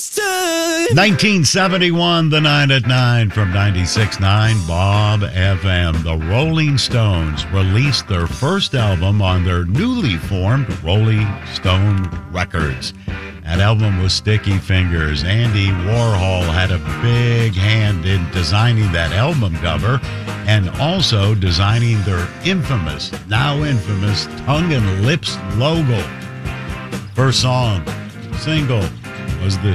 1971, The Nine at Nine from 96.9 Bob FM. The Rolling Stones released their first album on their newly formed Rolling Stone Records. That album was Sticky Fingers. Andy Warhol had a big hand in designing that album cover and also designing their now infamous Tongue and Lips logo. First single was the